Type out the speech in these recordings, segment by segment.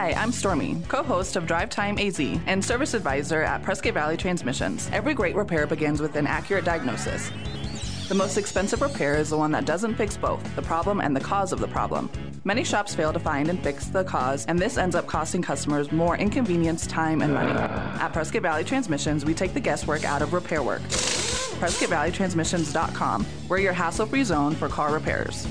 Hi, I'm Stormy, co-host of Drive Time AZ and service advisor at Prescott Valley Transmissions. Every great repair begins with an accurate diagnosis. The most expensive repair is the one that doesn't fix both the problem and the cause of the problem. Many shops fail to find and fix the cause, and this ends up costing customers more inconvenience, time, and money. At Prescott Valley Transmissions, we take the guesswork out of repair work. PrescottValleyTransmissions.com. We're your hassle-free zone for car repairs.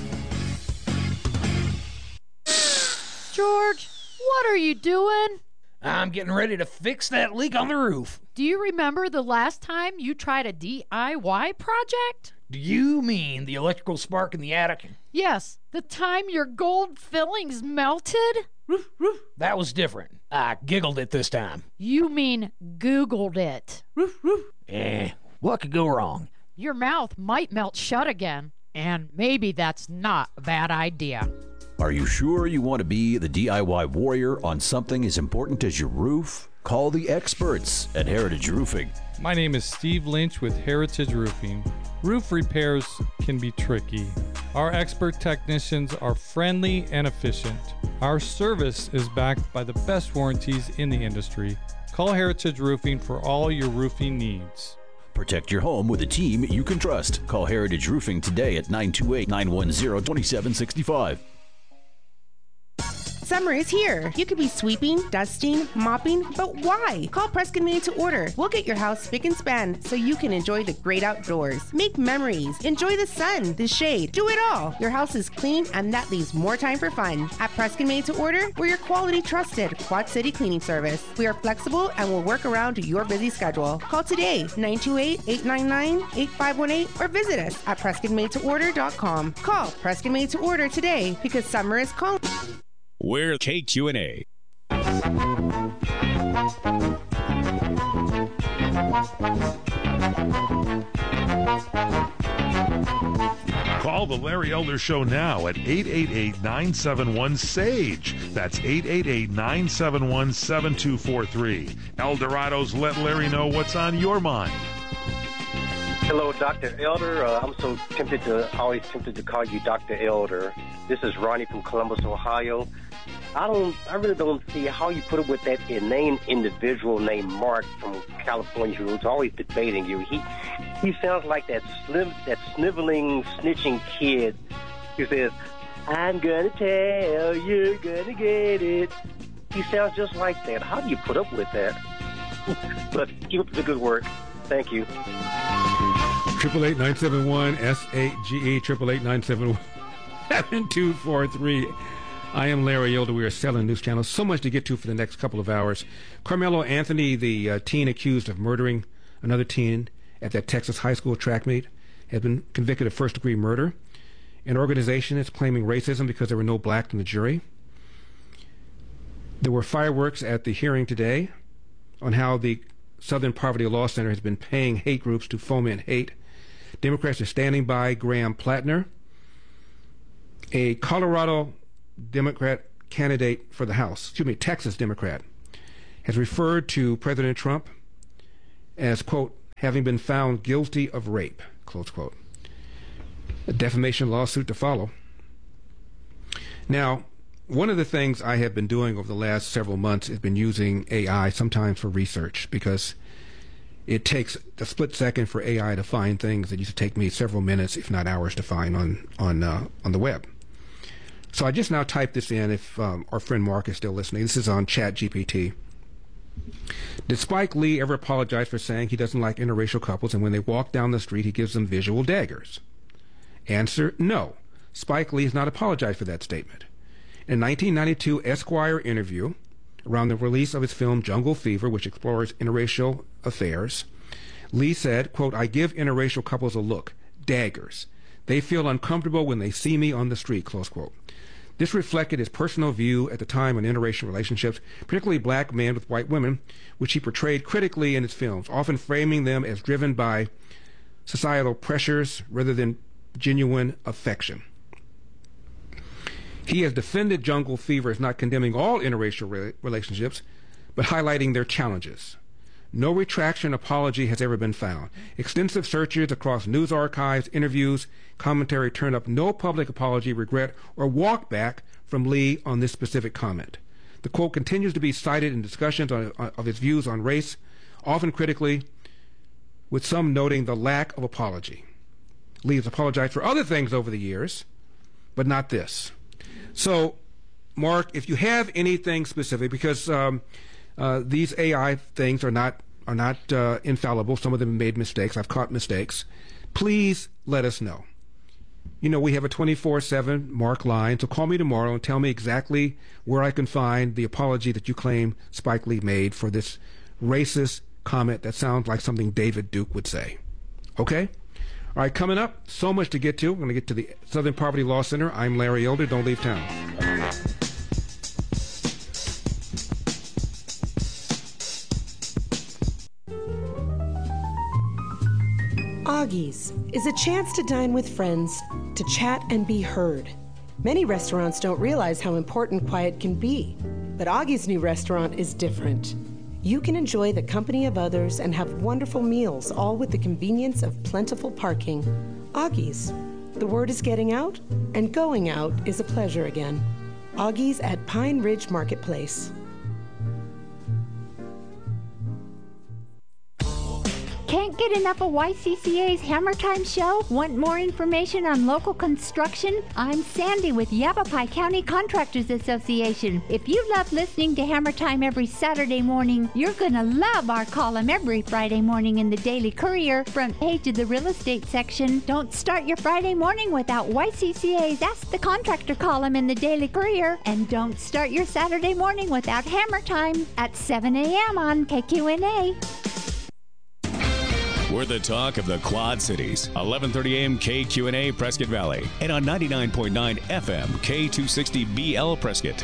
George, what are you doing? I'm getting ready to fix that leak on the roof. Do you remember the last time you tried a DIY project? Do you mean the electrical spark in the attic? Yes, the time your gold fillings melted? Roof, roof. That was different. I giggled it this time. You mean Googled it. Roof, roof. What could go wrong? Your mouth might melt shut again, and maybe that's not a bad idea. Are you sure you want to be the DIY warrior on something as important as your roof? Call the experts at Heritage Roofing. My name is Steve Lynch with Heritage Roofing. Roof repairs can be tricky. Our expert technicians are friendly and efficient. Our service is backed by the best warranties in the industry. Call Heritage Roofing for all your roofing needs. Protect your home with a team you can trust. Call Heritage Roofing today at 928-910-2765. Summer is here. You could be sweeping, dusting, mopping, but why? Call Prescott Made to Order. We'll get your house spick and span so you can enjoy the great outdoors. Make memories. Enjoy the sun, the shade. Do it all. Your house is clean and that leaves more time for fun. At Prescott Made to Order, we're your quality trusted Quad City cleaning service. We are flexible and will work around your busy schedule. Call today, 928-899-8518 or visit us at PrescottMadeToOrder.com. Call Prescott Made to Order today because summer is calling. We're KQNA. Call the Larry Elder Show now at 888-971-SAGE. That's 888-971-7243. Eldorado's Let Larry Know what's on your mind. Hello, Dr. Elder. I'm always tempted to call you Dr. Elder. This is Ronnie from Columbus, Ohio. I really don't see how you put up with that inane individual named Mark from California who's always debating you. He sounds like that sniveling, snitching kid who says, "I'm gonna tell, you're gonna get it." He sounds just like that. How do you put up with that? But keep up the good work. Thank you. 888-971-SAGE, 888-971-7243. I am Larry Elder. We are Selling News Channel. So much to get to for the next couple of hours. Carmelo Anthony, the teen accused of murdering another teen at that Texas high school track meet, has been convicted of first-degree murder. An organization is claiming racism because there were no blacks in the jury. There were fireworks at the hearing today on how the Southern Poverty Law Center has been paying hate groups to foment hate. Democrats are standing by Graham Plattner, a Colorado Democrat candidate for the House, Texas Democrat, has referred to President Trump as, quote, having been found guilty of rape, close quote. A defamation lawsuit to follow. Now, one of the things I have been doing over the last several months has been using AI sometimes for research, because it takes a split second for AI to find things that used to take me several minutes, if not hours, to find on the web. So I just now typed this in, if our friend Mark is still listening. This is on ChatGPT. Did Spike Lee ever apologize for saying he doesn't like interracial couples, and when they walk down the street he gives them visual daggers? Answer, no. Spike Lee has not apologized for that statement. In a 1992 Esquire interview around the release of his film Jungle Fever, which explores interracial affairs, Lee said, quote, I give interracial couples a look, daggers. They feel uncomfortable when they see me on the street, close quote. This reflected his personal view at the time on interracial relationships, particularly black men with white women, which he portrayed critically in his films, often framing them as driven by societal pressures rather than genuine affection. He has defended Jungle Fever as not condemning all interracial relationships, but highlighting their challenges. No retraction apology has ever been found. Extensive searches across news archives, interviews, commentary turned up no public apology, regret, or walk back from Lee on this specific comment. The quote continues to be cited in discussions of his views on race, often critically, with some noting the lack of apology. Lee has apologized for other things over the years, but not this. So, Mark, if you have anything specific, because these AI things are not infallible. Some of them have made mistakes. I've caught mistakes. Please let us know. You know, we have a 24/7 Mark line, so call me tomorrow and tell me exactly where I can find the apology that you claim Spike Lee made for this racist comment that sounds like something David Duke would say. Okay? All right, coming up, so much to get to. We're going to get to the Southern Poverty Law Center. I'm Larry Elder. Don't leave town. Augie's is a chance to dine with friends, to chat and be heard. Many restaurants don't realize how important quiet can be, but Augie's new restaurant is different. You can enjoy the company of others and have wonderful meals, all with the convenience of plentiful parking. Augie's. The word is getting out, and going out is a pleasure again. Augie's at Pine Ridge Marketplace. Can't get enough of YCCA's Hammer Time show? Want more information on local construction? I'm Sandy with Yavapai County Contractors Association. If you love listening to Hammer Time every Saturday morning, you're going to love our column every Friday morning in the Daily Courier, front page of the real estate section. Don't start your Friday morning without YCCA's Ask the Contractor column in the Daily Courier. And don't start your Saturday morning without Hammer Time at 7 a.m. on KQNA. We're the talk of the Quad Cities. 11:30 a.m. KQNA Prescott Valley. And on 99.9 FM K260BL Prescott.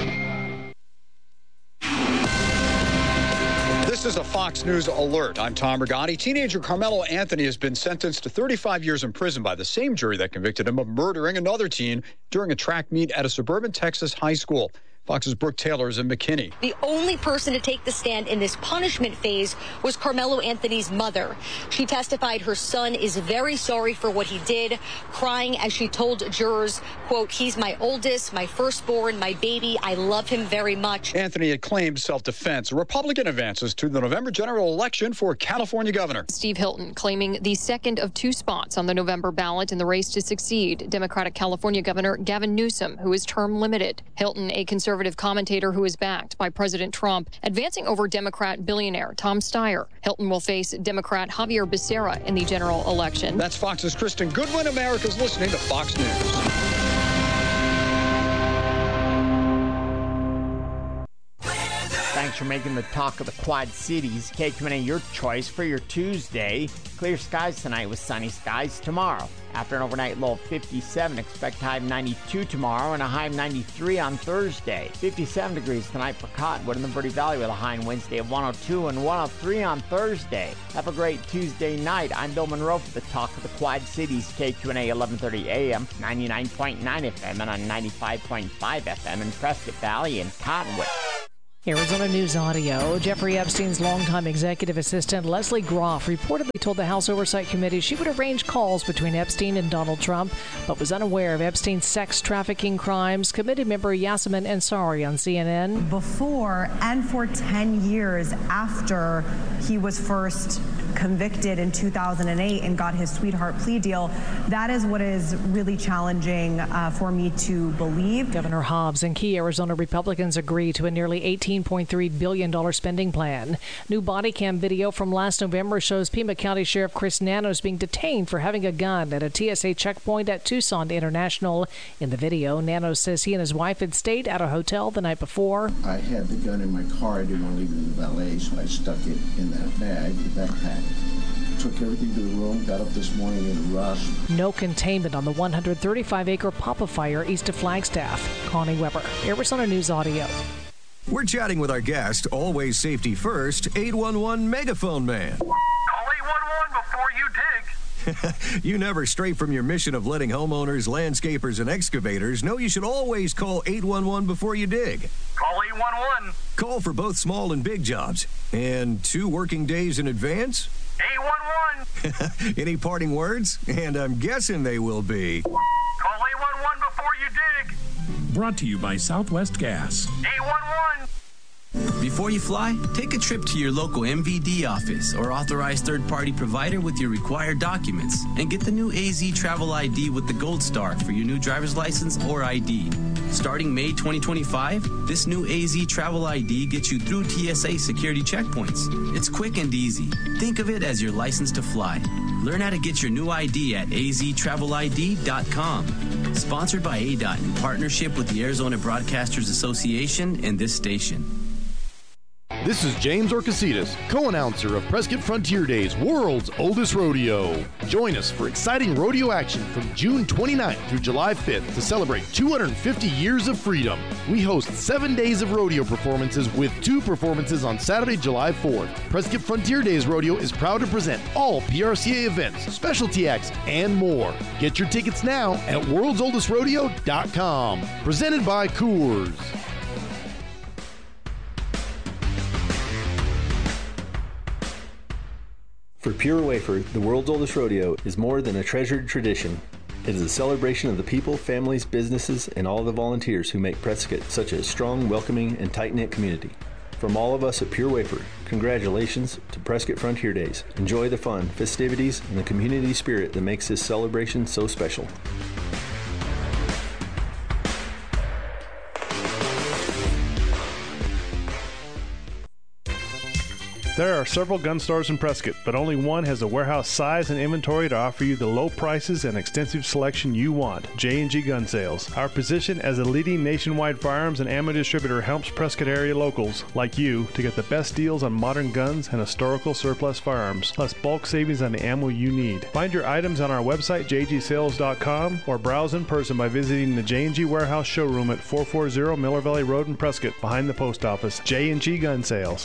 This is a Fox News alert. I'm Tom Rigotti. Teenager Carmelo Anthony has been sentenced to 35 years in prison by the same jury that convicted him of murdering another teen during a track meet at a suburban Texas high school. Fox's Brooke Taylor is in McKinney. The only person to take the stand in this punishment phase was Carmelo Anthony's mother. She testified her son is very sorry for what he did, crying as she told jurors, quote, "He's my oldest, my firstborn, my baby. I love him very much." Anthony had claimed self-defense. Republican advances to the November general election for California governor. Steve Hilton claiming the second of two spots on the November ballot in the race to succeed Democratic California Governor Gavin Newsom, who is term limited. Hilton, a conservative commentator who is backed by President Trump, advancing over Democrat billionaire Tom Steyer. Hilton will face Democrat Javier Becerra in the general election. That's Fox's Kristen Goodwin. America's listening to Fox News. Thanks for making the talk of the Quad Cities. KQNA, your choice for your Tuesday. Clear skies tonight with sunny skies tomorrow. After an overnight low of 57, expect high of 92 tomorrow and a high of 93 on Thursday. 57 degrees tonight for Cottonwood in the Verde Valley with a high on Wednesday of 102 and 103 on Thursday. Have a great Tuesday night. I'm Bill Monroe for the talk of the Quad Cities. KQNA 1130 AM, 99.9 FM and on 95.5 FM in Prescott Valley and Cottonwood. Arizona News Audio. Jeffrey Epstein's longtime executive assistant, Leslie Groff, reportedly told the House Oversight Committee she would arrange calls between Epstein and Donald Trump, but was unaware of Epstein's sex trafficking crimes. Committee member Yasemin Ansari on CNN. Before and for 10 years after he was first convicted in 2008 and got his sweetheart plea deal, that is what is really challenging for me to believe. Governor Hobbs and key Arizona Republicans agree to a nearly $18.3 billion spending plan. New body cam video from last November shows Pima County Sheriff Chris Nanos being detained for having a gun at a TSA checkpoint at Tucson International. In the video, Nanos says he and his wife had stayed at a hotel the night before. I had the gun in my car. I didn't want to leave it in the valet, so I stuck it in that bag, the backpack. Took everything to the room, got up this morning in a rush. No containment on the 135-acre Papa fire east of Flagstaff. Connie Weber, Arizona News Audio. We're chatting with our guest, always safety first, 811 Megaphone Man. Call 811 before you dig. You never stray from your mission of letting homeowners, landscapers, and excavators know you should always call 811 before you dig. Call 811. Call for both small and big jobs. And 2 working days in advance? 811. Any parting words? And I'm guessing they will be. Call 811 before you dig. brought to you by Southwest Gas. 811. Before you fly, take a trip to your local MVD office or authorized third-party provider with your required documents and get the new AZ Travel ID with the Gold Star for your new driver's license or ID. Starting May 2025, this new AZ Travel ID gets you through TSA security checkpoints. It's quick and easy. Think of it as your license to fly. Learn how to get your new ID at aztravelid.com. Sponsored by ADOT in partnership with the Arizona Broadcasters Association and this station. This is James Orcasitas, co-announcer of Prescott Frontier Days, world's oldest rodeo. Join us for exciting rodeo action from June 29th through July 5th to celebrate 250 years of freedom. We host 7 days of rodeo performances with 2 performances on Saturday, July 4th. Prescott Frontier Days Rodeo is proud to present all PRCA events, specialty acts, and more. Get your tickets now at worldsoldestrodeo.com. Presented by Coors. For Pure Wafer, the world's oldest rodeo is more than a treasured tradition. It is a celebration of the people, families, businesses, and all the volunteers who make Prescott such a strong, welcoming, and tight-knit community. From all of us at Pure Wafer, congratulations to Prescott Frontier Days. Enjoy the fun, festivities, and the community spirit that makes this celebration so special. There are several gun stores in Prescott, but only one has the warehouse size and inventory to offer you the low prices and extensive selection you want. J&G Gun Sales. Our position as a leading nationwide firearms and ammo distributor helps Prescott area locals like you to get the best deals on modern guns and historical surplus firearms, plus bulk savings on the ammo you need. Find your items on our website, jgsales.com, or browse in person by visiting the J&G Warehouse showroom at 440 Miller Valley Road in Prescott, behind the post office. J&G Gun Sales.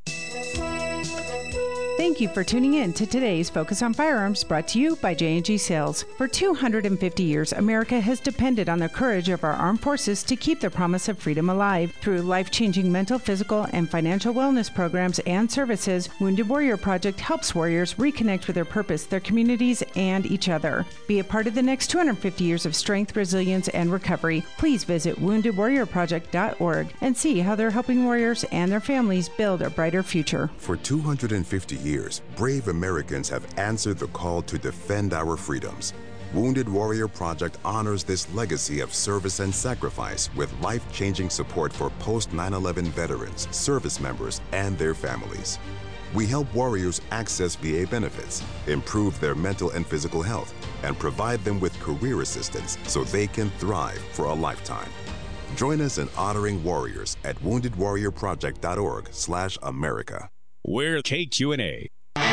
Thank you for tuning in to today's Focus on Firearms, brought to you by J&G Sales. For 250 years, America has depended on the courage of our armed forces to keep the promise of freedom alive. Through life-changing mental, physical, and financial wellness programs and services, Wounded Warrior Project helps warriors reconnect with their purpose, their communities, and each other. Be a part of the next 250 years of strength, resilience, and recovery. Please visit woundedwarriorproject.org and see how they're helping warriors and their families build a brighter future. For 250 years, brave Americans have answered the call to defend our freedoms. Wounded Warrior Project honors this legacy of service and sacrifice with life-changing support for post-9/11 veterans, service members, and their families. We help warriors access VA benefits, improve their mental and physical health, and provide them with career assistance so they can thrive for a lifetime. Join us in honoring warriors at woundedwarriorproject.org/America. We're KQNA.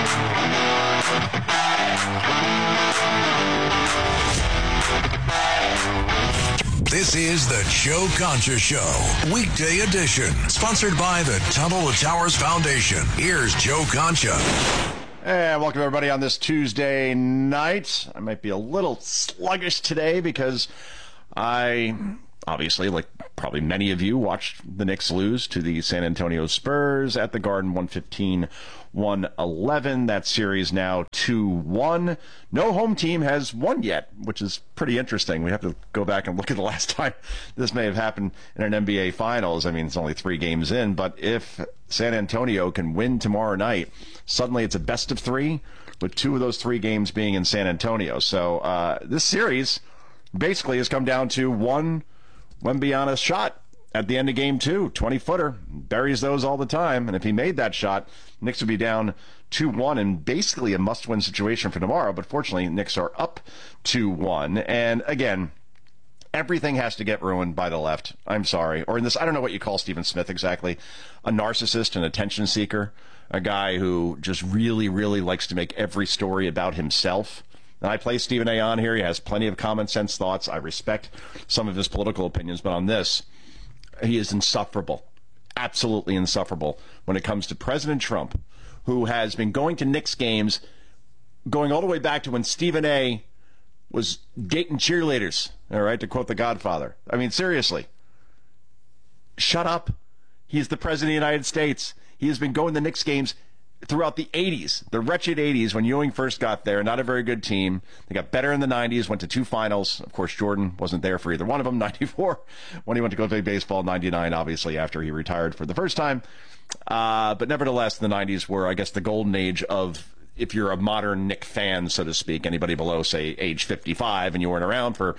This is the Joe Concha Show, weekday edition, sponsored by the Tunnel to Towers Foundation. Here's Joe Concha. Hey, welcome everybody on this Tuesday night. I might be a little sluggish today because I obviously, like probably many of you, watched the Knicks lose to the San Antonio Spurs at the Garden, 115-111. That series now 2-1. No home team has won yet, which is pretty interesting. We have to go back and look at the last time this may have happened in an NBA Finals. I mean, it's only 3 games in, but if San Antonio can win tomorrow night, suddenly it's a best of 3, with 2 of those 3 games being in San Antonio. So this series basically has come down to one Wembanyama shot at the end of game 2, 20-footer, buries those all the time, and if he made that shot, Knicks would be down 2-1 and basically a must-win situation for tomorrow, but fortunately, Knicks are up 2-1, and again, everything has to get ruined by the left. I'm sorry. Or in this, I don't know what you call Stephen Smith exactly, a narcissist, an attention seeker, a guy who just really, really likes to make every story about himself. And I play Stephen A. on here. He has plenty of common sense thoughts. I respect some of his political opinions, but on this, he is insufferable, absolutely insufferable when it comes to President Trump, who has been going to Knicks games going all the way back to when Stephen A. was dating cheerleaders, all right, to quote The Godfather. I mean, seriously. Shut up. He is the President of the United States. He has been going to Knicks games throughout the 80s, the wretched 80s, when Ewing first got there, not a very good team. They got better in the 90s, went to 2 finals. Of course, Jordan wasn't there for either one of them. 94 when he went to go play baseball. 99, obviously, after he retired for the first time. But nevertheless, the 90s were, I guess, the golden age of, if you're a modern Knick fan, so to speak, anybody below, say, age 55, and you weren't around for,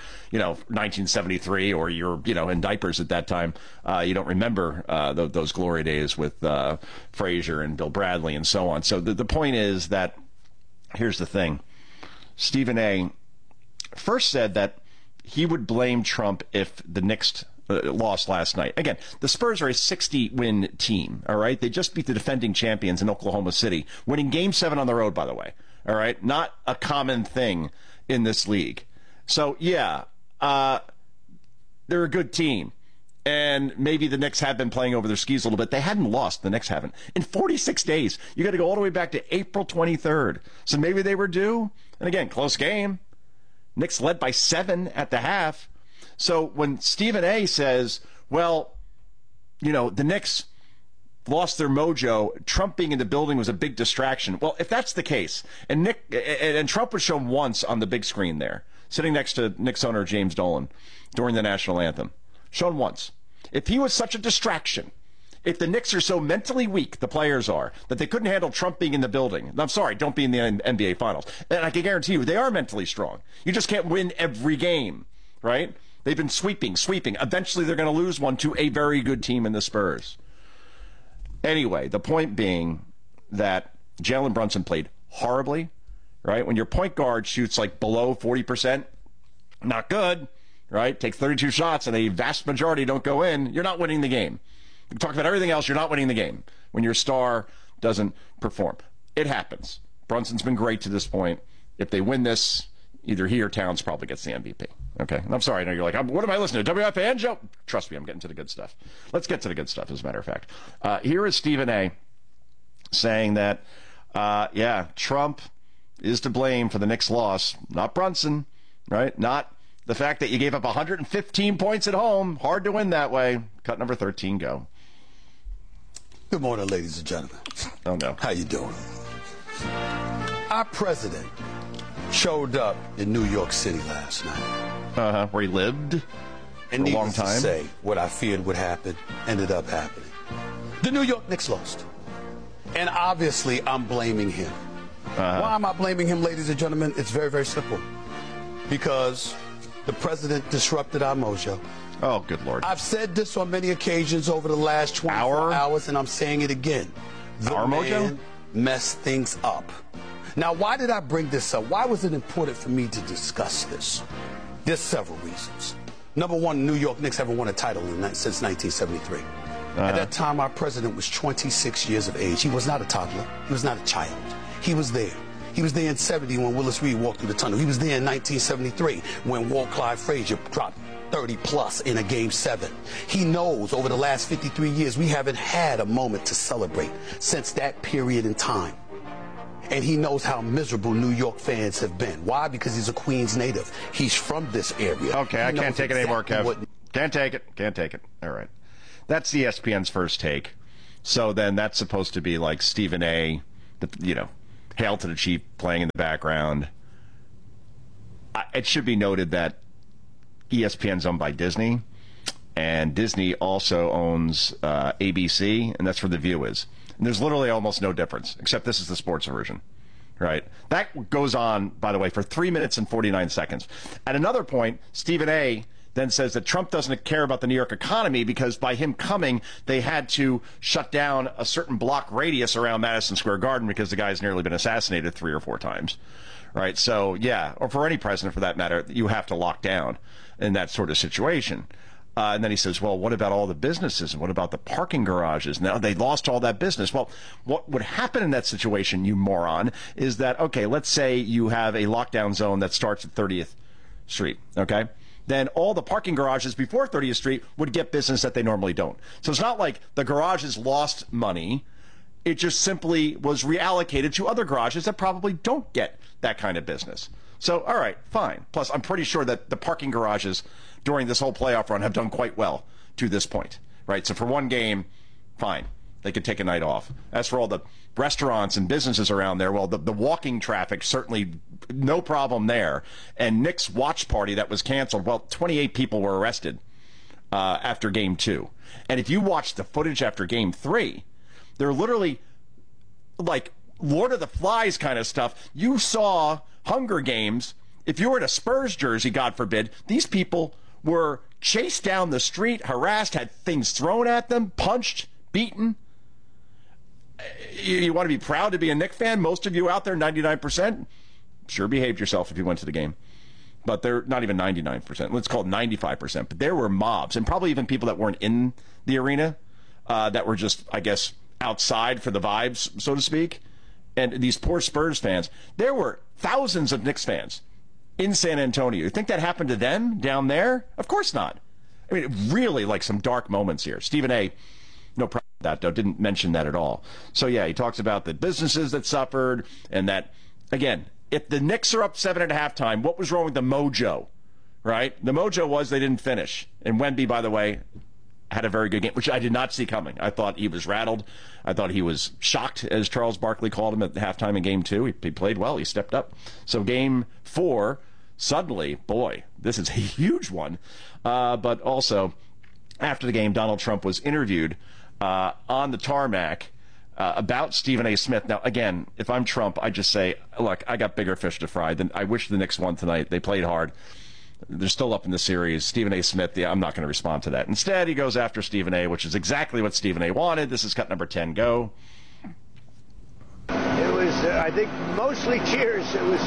1973, or you're, in diapers at that time, you don't remember those glory days with Frazier and Bill Bradley and so on. So the point is that, here's the thing. Stephen A. first said that he would blame Trump if the Knicks lost last night. Again, the Spurs are a 60-win team, all right? They just beat the defending champions in Oklahoma City, winning Game 7 on the road, by the way, all right? Not a common thing in this league. So, yeah, they're a good team. And maybe the Knicks have been playing over their skis a little bit. They hadn't lost. The Knicks haven't. In 46 days, you got to go all the way back to April 23rd. So maybe they were due. And again, close game. Knicks led by 7 at the half. So when Stephen A. says, well, the Knicks lost their mojo, Trump being in the building was a big distraction. Well, if that's the case, and Trump was shown once on the big screen there, sitting next to Knicks owner James Dolan during the national anthem, shown once. If he was such a distraction, if the Knicks are so mentally weak, the players are, that they couldn't handle Trump being in the building, I'm sorry, don't be in the NBA Finals. And I can guarantee you, they are mentally strong. You just can't win every game, right? They've been sweeping. Eventually, they're going to lose one to a very good team in the Spurs. Anyway, the point being that Jalen Brunson played horribly, right? When your point guard shoots like below 40%, not good, right? Take 32 shots and a vast majority don't go in, you're not winning the game. We talk about everything else, you're not winning the game when your star doesn't perform. It happens. Brunson's been great to this point. If they win this, either he or Towns probably gets the MVP. Okay, and I'm sorry, I know you're like, what am I listening to, WFAN Joe? Trust me, I'm getting to the good stuff. Let's get to the good stuff, as a matter of fact. Here is Stephen A. saying that, Trump is to blame for the Knicks' loss, not Brunson, right? Not the fact that you gave up 115 points at home. Hard to win that way. Cut number 13, go. Good morning, ladies and gentlemen. Oh, no. How you doing? Our president showed up in New York City last night. Where he lived and for a long time. To say what I feared would happen ended up happening. The New York Knicks lost. And obviously, I'm blaming him. Why am I blaming him, ladies and gentlemen? It's very, very simple. Because the president disrupted our mojo. Oh, good Lord. I've said this on many occasions over the last 24 hours, and I'm saying it again. The man mojo? Messed things up. Now, why did I bring this up? Why was it important for me to discuss this? There's several reasons. Number one, New York Knicks haven't won a title since 1973. At that time, our president was 26 years of age. He was not a toddler. He was not a child. He was there. He was there in 70 when Willis Reed walked through the tunnel. He was there in 1973 when Walt Clyde Frazier dropped 30-plus in a Game 7. He knows over the last 53 years we haven't had a moment to celebrate since that period in time. And he knows how miserable New York fans have been. Why? Because he's a Queens native. He's from this area. Okay, I can't take it anymore, Kev. Can't take it. All right. That's ESPN's first take. So then that's supposed to be like Stephen A., Hail to the Chief playing in the background. It should be noted that ESPN's owned by Disney, and Disney also owns ABC, and that's where The View is. And there's literally almost no difference, except this is the sports version, right? That goes on, by the way, for 3 minutes and 49 seconds. At another point, Stephen A. then says that Trump doesn't care about the New York economy because by him coming, they had to shut down a certain block radius around Madison Square Garden because the guy's nearly been assassinated 3 or 4 times, right? So, yeah, or for any president for that matter, you have to lock down in that sort of situation. And then he says, well, what about all the businesses? And what about the parking garages? Now they lost all that business. Well, what would happen in that situation, you moron, is that, okay, let's say you have a lockdown zone that starts at 30th Street, okay? Then all the parking garages before 30th Street would get business that they normally don't. So it's not like the garages lost money. It just simply was reallocated to other garages that probably don't get that kind of business. So, all right, fine. Plus, I'm pretty sure that the parking garages during this whole playoff run have done quite well to this point, right? So for one game, fine. they could take a night off. As for all the restaurants and businesses around there, well, the walking traffic, certainly no problem there. And Knicks' watch party that was canceled, well, 28 people were arrested after Game 2. And if you watch the footage after Game 3, they're literally like Lord of the Flies kind of stuff. You saw Hunger Games. If you were in a Spurs jersey, God forbid, these people were chased down the street, harassed, had things thrown at them, punched, beaten. You want to be proud to be a Knicks fan? Most of you out there, 99%, sure behaved yourself if you went to the game. But they're not even 99%. Let's call it 95%. But there were mobs, and probably even people that weren't in the arena that were just, I guess, outside for the vibes, so to speak. And these poor Spurs fans. There were thousands of Knicks fans in San Antonio. You think that happened to them down there? Of course not. I mean, really, like some dark moments here. Stephen A., no problem with that, though, didn't mention that at all. So, yeah, he talks about the businesses that suffered and that, again, if the Knicks are up 7 at halftime, what was wrong with the mojo, right? The mojo was they didn't finish. And Wemby, by the way, had a very good game, which I did not see coming. I thought he was rattled. I thought he was shocked, as Charles Barkley called him at halftime in Game 2. He played well. He stepped up. So Game 4, suddenly, boy, this is a huge one. But also, after the game, Donald Trump was interviewed on the tarmac about Stephen A. Smith. Now, again, if I'm Trump, I just say, look, I got bigger fish to fry. I wish the Knicks won tonight. They played hard. They're still up in the series. Stephen A. Smith, I'm not going to respond to that. Instead, he goes after Stephen A., which is exactly what Stephen A. wanted. This is cut number 10. Go. It was, I think, mostly cheers. It was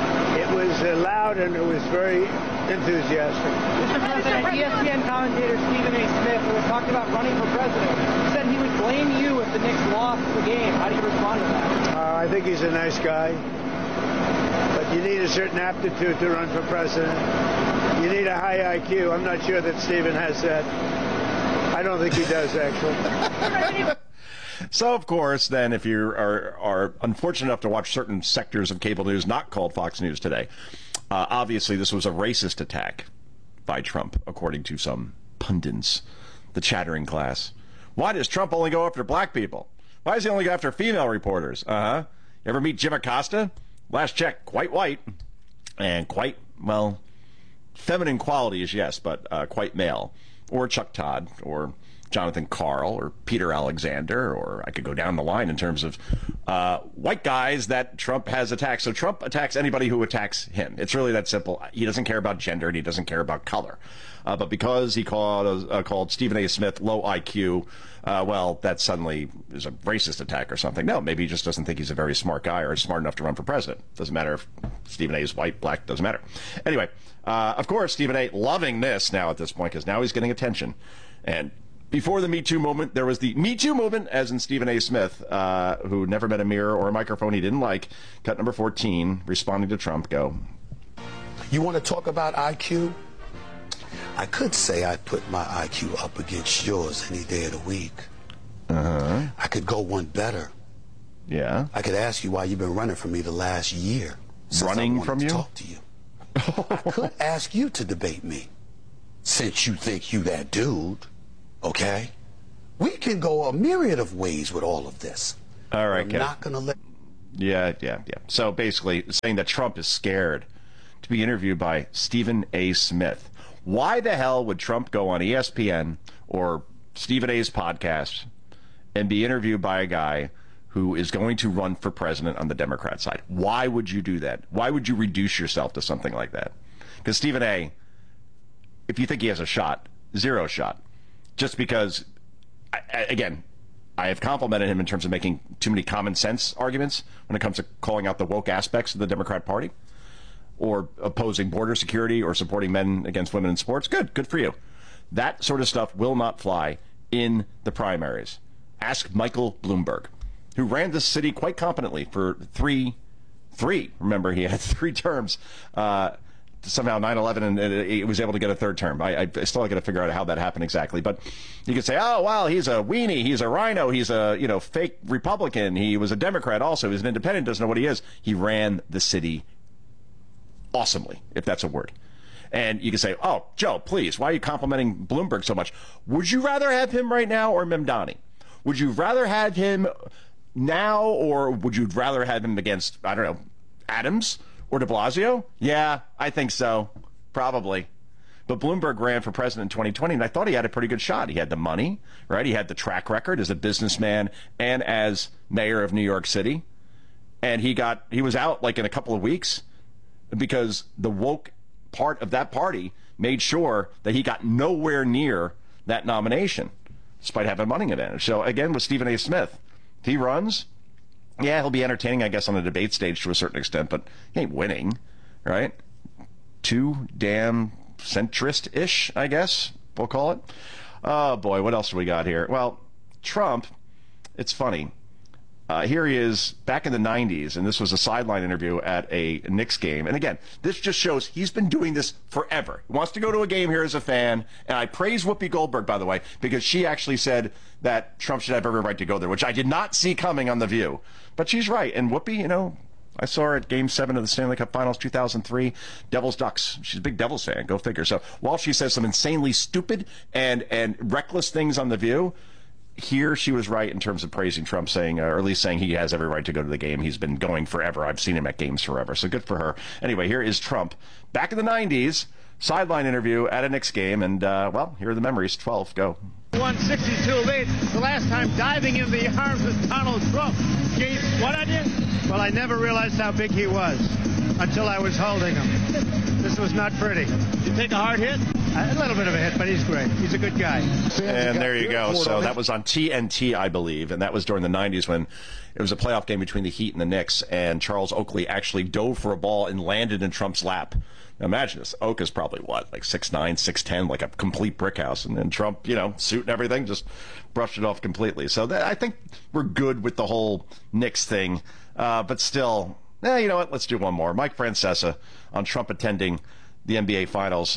loud and it was very enthusiastic. Mr. President, ESPN commentator Stephen A. Smith, who talked about running for president, said he would blame you if the Knicks lost the game. How do you respond to that? I think he's a nice guy. But you need a certain aptitude to run for president. You need a high IQ. I'm not sure that Stephen has that. I don't think he does, actually. So, of course, then, if you are unfortunate enough to watch certain sectors of cable news not called Fox News today, obviously this was a racist attack by Trump, according to some pundits, the chattering class. Why does Trump only go after black people? Why does he only go after female reporters? You ever meet Jim Acosta? Last check, quite white and quite, well, feminine qualities, yes, but quite male. Or Chuck Todd, or Jonathan Karl, or Peter Alexander, or I could go down the line in terms of white guys that Trump has attacked. So Trump attacks anybody who attacks him. It's really that simple. He doesn't care about gender, and he doesn't care about color. But because he called Stephen A. Smith low IQ, well, that suddenly is a racist attack or something. No, maybe he just doesn't think he's a very smart guy or smart enough to run for president. Doesn't matter if Stephen A. is white, black, doesn't matter. Anyway, of course, Stephen A. loving this now at this point because now he's getting attention. And before the Me Too movement, there was the Me Too movement, as in Stephen A. Smith, who never met a mirror or a microphone he didn't like. Cut number 14, responding to Trump. Go. You want to talk about IQ? I could say I put my IQ up against yours any day of the week. I could go one better. Yeah. I could ask you why you've been running from me the last year. Running from you? Talk to you. I could ask you to debate me, since you think you that dude. Okay? We can go a myriad of ways with all of this. All right, I'm not going to let... Yeah. So basically saying that Trump is scared to be interviewed by Stephen A. Smith. Why the hell would Trump go on ESPN or Stephen A.'s podcast and be interviewed by a guy who is going to run for president on the Democrat side? Why would you do that? Why would you reduce yourself to something like that? Because Stephen A., if you think he has a shot, zero shot. Just because, again, I have complimented him in terms of making too many common sense arguments when it comes to calling out the woke aspects of the Democrat Party or opposing border security or supporting men against women in sports. Good for you. That sort of stuff will not fly in the primaries. Ask Michael Bloomberg, who ran this city quite competently for three. Remember, he had 3 terms. Somehow 9/11, and he was able to get a 3rd term. I still got to figure out how that happened exactly. But you could say, oh, well, he's a weenie, he's a rhino, he's a fake Republican, he was a Democrat also, he's an independent, doesn't know what he is. He ran the city awesomely, if that's a word. And you can say, oh, Joe, please, why are you complimenting Bloomberg so much? Would you rather have him right now or Mamdani? Would you rather have him now, or would you rather have him against, I don't know, Adams or de Blasio? Yeah, I think so. Probably. But Bloomberg ran for president in 2020, and I thought he had a pretty good shot. He had the money, right? He had the track record as a businessman and as mayor of New York City. And he was out like in a couple of weeks because the woke part of that party made sure that he got nowhere near that nomination, despite having a money advantage. So again, with Stephen A. Smith, if he runs, yeah, he'll be entertaining, I guess, on the debate stage to a certain extent, but he ain't winning, right? Too damn centrist-ish, I guess we'll call it. Oh, boy, what else do we got here? Well, Trump, it's funny. Here he is back in the 90s, and this was a sideline interview at a Knicks game. And again, this just shows he's been doing this forever. He wants to go to a game here as a fan. And I praise Whoopi Goldberg, by the way, because she actually said that Trump should have every right to go there, which I did not see coming on The View. But she's right. And Whoopi, you know, I saw her at Game 7 of the Stanley Cup Finals 2003, Devils Ducks. She's a big Devils fan. Go figure. So while she says some insanely stupid and reckless things on The View, here she was right in terms of praising Trump, saying, or at least saying he has every right to go to the game. He's been going forever. I've seen him at games forever. So good for her. Anyway, here is Trump back in the 90s, sideline interview at a Knicks game. And, well, here are the memories. 12, go. 162 lead. The last time diving into the arms of Donald Trump. Gave what I did? Well, I never realized how big he was until I was holding him. This was not pretty. Did you take a hard hit? A little bit of a hit, but he's great. He's a good guy. And there you go. So that was on TNT, I believe, and that was during the 90s when it was a playoff game between the Heat and the Knicks, and Charles Oakley actually dove for a ball and landed in Trump's lap. Now imagine this. Oak is probably, what, like 6'9", 6'10", like a complete brick house. And then Trump, you know, suit and everything, just brushed it off completely. So I think we're good with the whole Knicks thing. But still, you know what? Let's do one more. Mike Francesa on Trump attending the NBA Finals,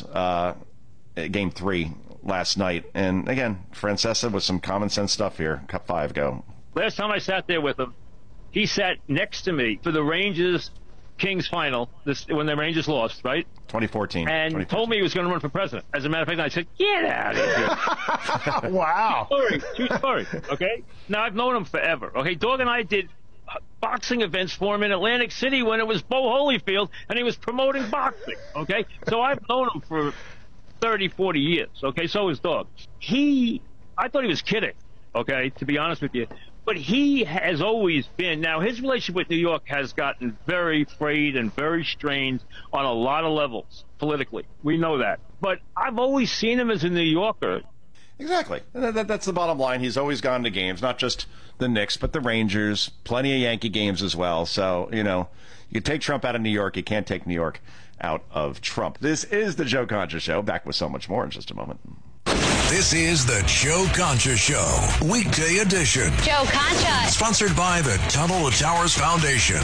Game 3 last night. And again, Francesa with some common sense stuff here. Cup 5, go. Last time I sat there with him, he sat next to me for the Rangers-Kings final, when the Rangers lost, right? 2014. And told me he was going to run for president. As a matter of fact, I said, get out of here. Wow. True story, okay? Now, I've known him forever, okay? Dog and I did boxing events for him in Atlantic City when it was Bo Holyfield, and he was promoting boxing, okay? So I've known him for 30, 40 years, okay? So is Dog. I thought he was kidding, okay, to be honest with you. But he has always been, now his relationship with New York has gotten very frayed and very strained on a lot of levels politically. We know that. But I've always seen him as a New Yorker. Exactly. That's the bottom line. He's always gone to games, not just the Knicks, but the Rangers, plenty of Yankee games as well. So, you know, you take Trump out of New York, you can't take New York out of Trump. This is the Joe Concha Show. Back with so much more in just a moment. This is the Joe Concha Show, weekday edition. Joe Concha. Sponsored by the Tunnel to Towers Foundation.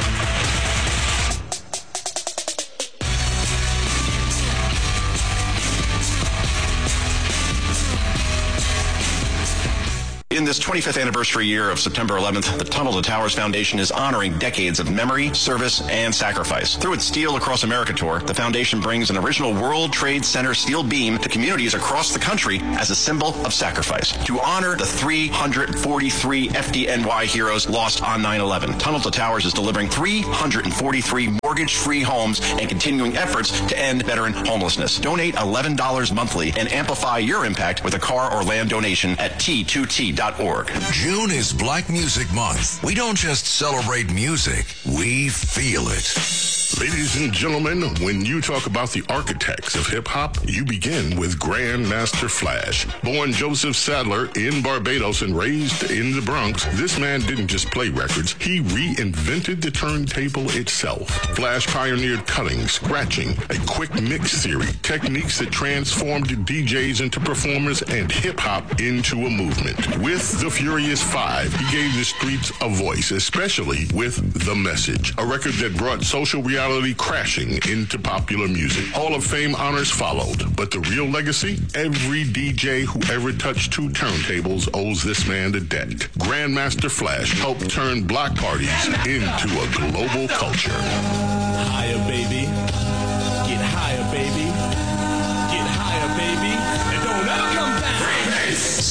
In this 25th anniversary year of September 11th, the Tunnel to Towers Foundation is honoring decades of memory, service, and sacrifice. Through its Steel Across America tour, the foundation brings an original World Trade Center steel beam to communities across the country as a symbol of sacrifice. To honor the 343 FDNY heroes lost on 9/11, Tunnel to Towers is delivering 343 mortgage-free homes and continuing efforts to end veteran homelessness. Donate $11 monthly and amplify your impact with a car or land donation at T2T.org. June is Black Music Month. We don't just celebrate music, we feel it. Ladies and gentlemen, when you talk about the architects of hip-hop, you begin with Grandmaster Flash. Born Joseph Sadler in Barbados and raised in the Bronx, this man didn't just play records, he reinvented the turntable itself. Flash pioneered cutting, scratching, a quick mix theory, techniques that transformed DJs into performers and hip-hop into a movement. With the Furious Five, he gave the streets a voice, especially with The Message, a record that brought social reality crashing into popular music. Hall of Fame honors followed, but the real legacy? Every DJ who ever touched two turntables owes this man a debt. Grandmaster Flash helped turn block parties into a global culture. Higher, baby. Get higher, baby. Get higher, baby. And don't ever come down.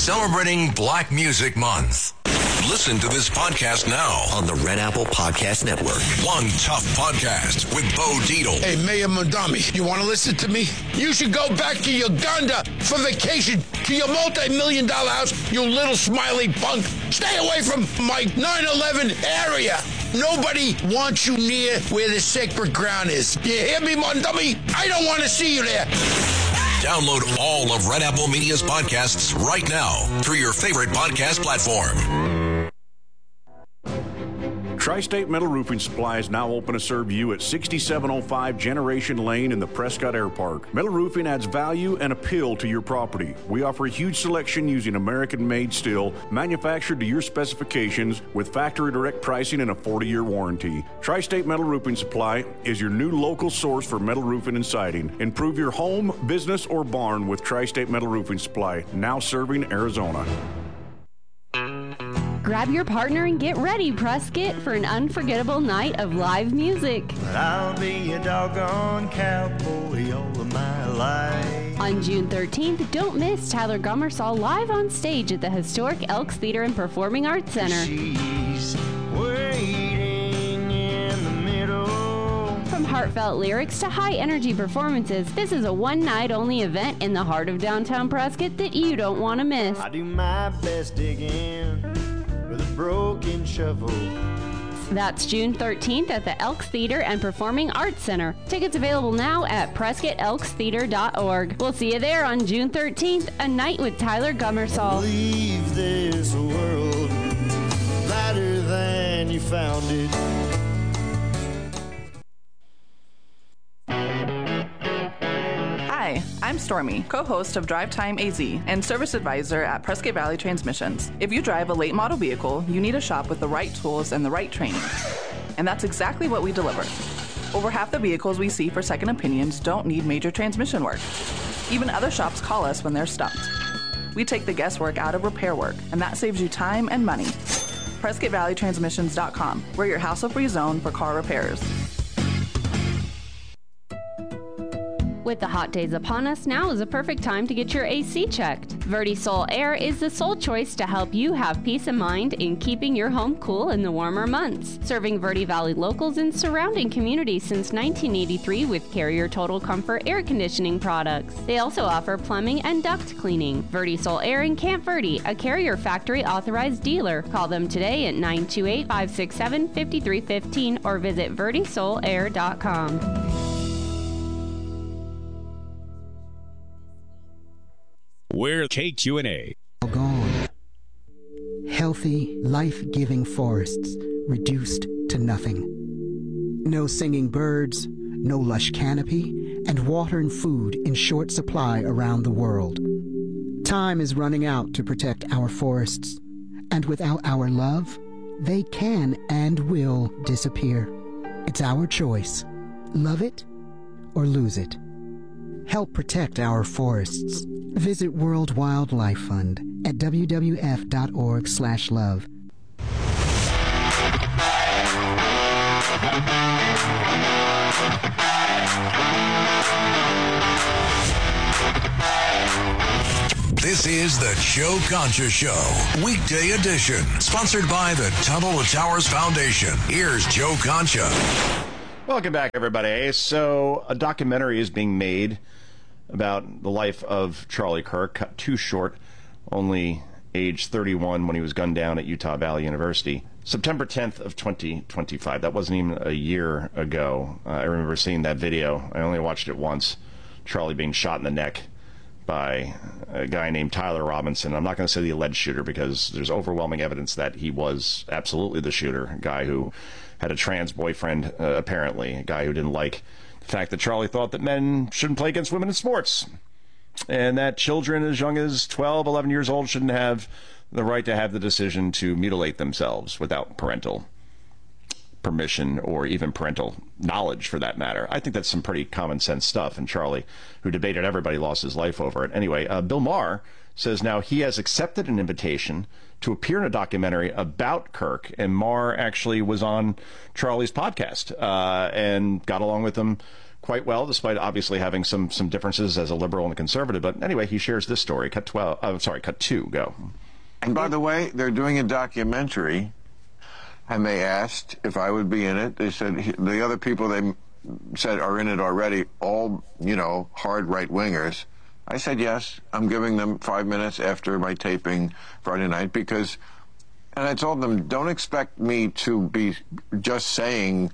celebrating Black Music Month. Listen to this podcast now on the Red Apple Podcast Network. One Tough Podcast with Bo Dietl. Hey, Mayor Mondami, you want to listen to me? You should go back to Uganda for vacation to your multi-million-dollar house, you little smiley punk. Stay away from my 9/11 area. Nobody wants you near where the sacred ground is. You hear me, Mondami? I don't want to see you there. Download all of Red Apple Media's podcasts right now through your favorite podcast platform. Tri-State Metal Roofing Supply is now open to serve you at 6705 Generation Lane in the Prescott Air Park. Metal roofing adds value and appeal to your property. We offer a huge selection using American-made steel, manufactured to your specifications with factory direct pricing and a 40-year warranty. Tri-State Metal Roofing Supply is your new local source for metal roofing and siding. Improve your home, business, or barn with Tri-State Metal Roofing Supply, now serving Arizona. Grab your partner and get ready, Prescott, for an unforgettable night of live music. But I'll be a doggone cowboy all of my life. On June 13th, don't miss Tyler Gummersall live on stage at the historic Elks Theater and Performing Arts Center. She's waiting in the middle. From heartfelt lyrics to high-energy performances, this is a one-night-only event in the heart of downtown Prescott that you don't want to miss. I do my best digging with a broken shovel. That's June 13th at the Elks Theater and Performing Arts Center. Tickets available now at PrescottElksTheater.org. We'll see you there on June 13th, a night with Tyler Gummersall. Leave this world better than you found it. Hi, I'm Stormy, co-host of Drive Time AZ and service advisor at Prescott Valley Transmissions. If you drive a late model vehicle, you need a shop with the right tools and the right training. And that's exactly what we deliver. Over half the vehicles we see for second opinions don't need major transmission work. Even other shops call us when they're stumped. We take the guesswork out of repair work, and that saves you time and money. PrescottValleyTransmissions.com. We're your hassle-free zone for car repairs. With the hot days upon us, now is a perfect time to get your AC checked. VertiSol Air is the sole choice to help you have peace of mind in keeping your home cool in the warmer months. Serving Verde Valley locals and surrounding communities since 1983 with Carrier Total Comfort air conditioning products. They also offer plumbing and duct cleaning. VertiSol Air in Camp Verde, a Carrier factory authorized dealer. Call them today at 928-567-5315 or visit vertisolair.com. We're KQNA. Gone. Healthy, life-giving forests reduced to nothing. No singing birds, no lush canopy, and water and food in short supply around the world. Time is running out to protect our forests, and without our love, they can and will disappear. It's our choice. Love it or lose it. Help protect our forests. Visit World Wildlife Fund at wwf.org/love. This is the Joe Concha Show, weekday edition, sponsored by the Tunnel to Towers Foundation. Here's Joe Concha. Welcome back, everybody. So, a documentary is being made about the life of Charlie Kirk, cut too short, only age 31 when he was gunned down at Utah Valley University. September 10th of 2025. That wasn't even a year ago. I remember seeing that video. I only watched it once. Charlie being shot in the neck by a guy named Tyler Robinson. I'm not going to say the alleged shooter because there's overwhelming evidence that he was absolutely the shooter, a guy who had a trans boyfriend, apparently, a guy who didn't like the fact that Charlie thought that men shouldn't play against women in sports, and that children as young as 12, 11 years old shouldn't have the right to have the decision to mutilate themselves without parental permission or even parental knowledge, for that matter. I think that's some pretty common sense stuff, and Charlie, who debated everybody, lost his life over it. Anyway, Bill Maher says now he has accepted an invitation to appear in a documentary about Kirk, and Maher actually was on Charlie's podcast and got along with him quite well, despite obviously having some differences as a liberal and a conservative. But anyway, he shares this story. Cut 2, go. And by the way, they're doing a documentary, and they asked if I would be in it. They said the other people they said are in it already, all, hard right-wingers. I said yes. I'm giving them 5 minutes after my taping Friday night because, and I told them, don't expect me to be just saying,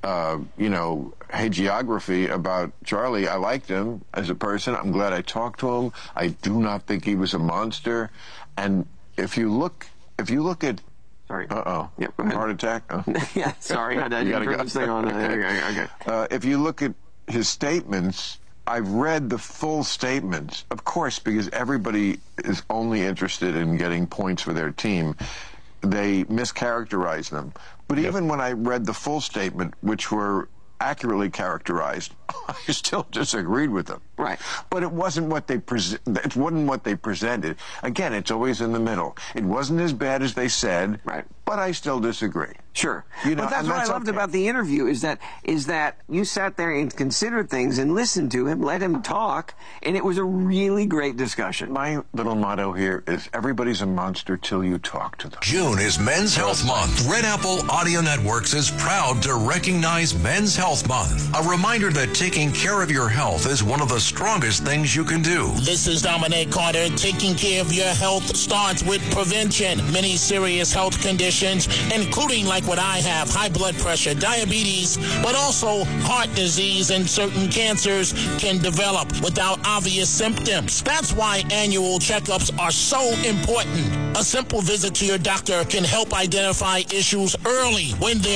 hagiography about Charlie. I liked him as a person. I'm glad I talked to him. I do not think he was a monster. And if you look at, sorry. Yep, heart attack. Oh. Yeah, sorry. I didn't turn this thing on. Okay. If you look at his statements, I've read the full statements, of course, because everybody is only interested in getting points for their team. They mischaracterize them. But even when I read the full statement, which were accurately characterized, I still disagreed with them. Right. But it wasn't what they it wasn't what they presented. Again, it's always in the middle. It wasn't as bad as they said. Right. But I still disagree. Sure. But that's what I loved about the interview is that you sat there and considered things and listened to him, let him talk, and it was a really great discussion. My little motto here is everybody's a monster till you talk to them. June is Men's Health Month. Red Apple Audio Networks is proud to recognize Men's Health Month. A reminder that taking care of your health is one of the strongest things you can do. This is Dominic Carter. Taking care of your health starts with prevention. Many serious health conditions, including like what I have, high blood pressure, diabetes, but also heart disease and certain cancers can develop without obvious symptoms. That's why annual checkups are so important. A simple visit to your doctor can help identify issues early when they're